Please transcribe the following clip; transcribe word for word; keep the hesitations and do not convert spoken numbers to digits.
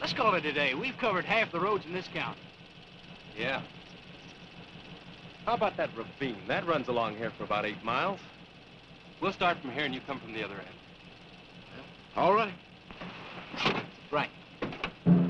Let's call it a day. We've covered half the roads in this county. Yeah. How about that ravine? That runs along here for about eight miles. We'll start from here and you come from the other end. All right. Right.